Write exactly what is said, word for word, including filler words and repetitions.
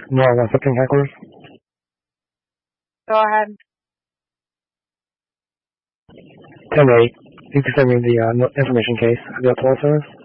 Nora one fifteen headquarters. Go ahead. ten eight. You can send me the uh, information case of the toll service.